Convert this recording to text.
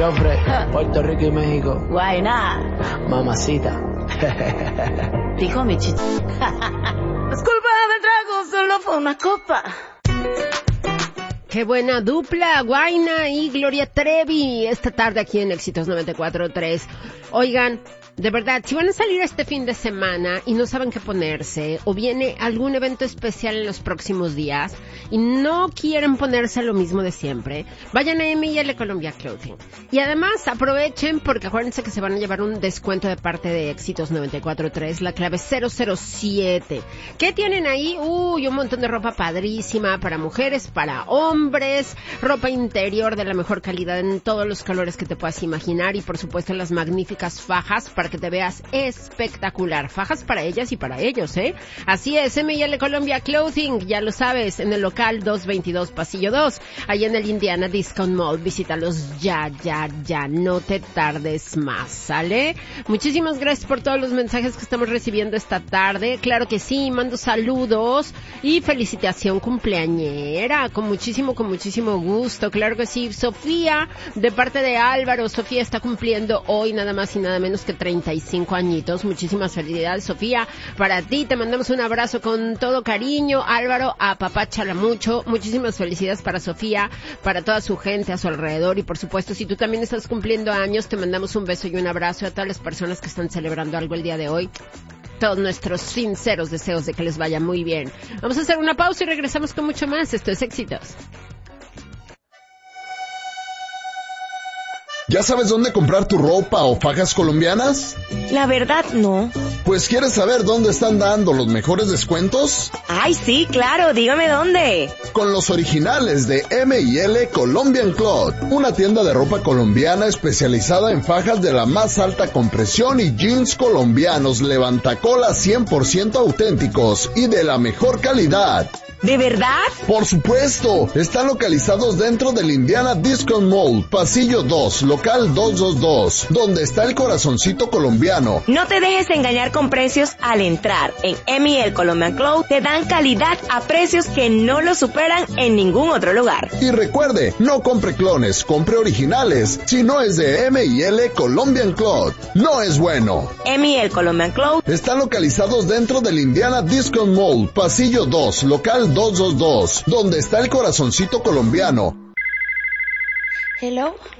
Joffre, Puerto Rico y México. Guayna. Mamacita. Dijo mi chichi. Es culpa del trago, solo fue una copa. Qué buena dupla, Guayna y Gloria Trevi, esta tarde aquí en Éxitos 94.3. Oigan, de verdad, si van a salir este fin de semana y no saben qué ponerse, o viene algún evento especial en los próximos días y no quieren ponerse lo mismo de siempre, vayan a M&L Colombia Clothing. Y además aprovechen porque acuérdense que se van a llevar un descuento de parte de Éxitos 94.3, la clave 007. ¿Qué tienen ahí? Un montón de ropa padrísima para mujeres, para hombres, ropa interior de la mejor calidad en todos los colores que te puedas imaginar y por supuesto las magníficas fajas para que te veas espectacular. Fajas para ellas y para ellos, ¿eh? Así es, M&L Colombia Clothing, ya lo sabes, en el local 222 Pasillo 2, allá en el Indiana Discount Mall. Visítalos ya, no te tardes más, ¿sale? Muchísimas gracias por todos los mensajes que estamos recibiendo esta tarde. Claro que sí, mando saludos y felicitación cumpleañera, con muchísimo gusto. Claro que sí, Sofía, de parte de Álvaro. Sofía está cumpliendo hoy nada más y nada menos que 35 añitos. Muchísimas felicidades, Sofía. Para ti te mandamos un abrazo con todo cariño. Álvaro, apapáchala mucho. Muchísimas felicidades para Sofía, para toda su gente a su alrededor y por supuesto, si tú también estás cumpliendo años, te mandamos un beso y un abrazo a todas las personas que están celebrando algo el día de hoy. Todos nuestros sinceros deseos de que les vaya muy bien. Vamos a hacer una pausa y regresamos con mucho más. Esto es Éxitos. ¿Ya sabes dónde comprar tu ropa o fajas colombianas? La verdad, no. Pues, ¿quieres saber dónde están dando los mejores descuentos? Ay, sí, claro, dígame dónde. Con los originales de M&L Colombian Cloth, una tienda de ropa colombiana especializada en fajas de la más alta compresión y jeans colombianos levantacolas 100% auténticos y de la mejor calidad. ¿De verdad? Por supuesto, están localizados dentro del Indiana Discount Mall, Pasillo 2, local 222, donde está el corazoncito colombiano. No te dejes engañar con precios al entrar. En M&L Colombian Cloth te dan calidad a precios que no lo superan en ningún otro lugar. Y recuerde, no compre clones, compre originales. Si no es de M&L Colombian Cloth, no es bueno. M&L Colombian Cloth están localizados dentro del Indiana Discount Mall, Pasillo 2, local 222, donde está el corazoncito colombiano. Hello,